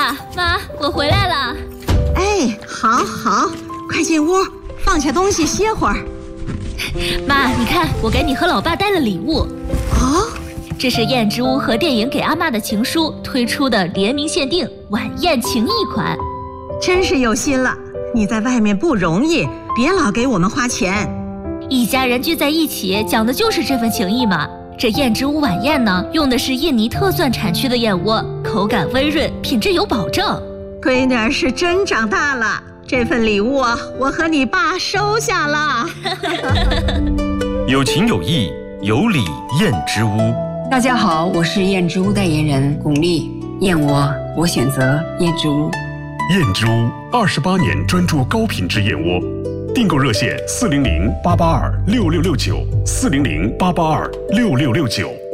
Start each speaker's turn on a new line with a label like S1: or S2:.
S1: 妈，我回来了。
S2: 哎，好，快进屋，放下东西歇会儿。
S1: 妈，你看，我给你和老爸带了礼物。
S2: 哦，
S1: 这是燕之屋和电影给阿嬷的情书推出的联名限定晚宴情谊款。
S2: 真是有心了，你在外面不容易，别老给我们花钱。
S1: 一家人聚在一起，讲的就是这份情谊嘛。这燕之屋晚宴呢，用的是印尼特蒜产区的燕窝，口感温润，品质有保证。
S2: 闺女儿是真长大了，这份礼物我和你爸收下了。
S3: 有情有义，有礼燕之屋。
S4: 大家好，我是燕之屋代言人巩俐。燕窝，我选择燕之屋。
S5: 燕之屋28年专注高品质燕窝，订购热线400-882-6669，400-882-6669。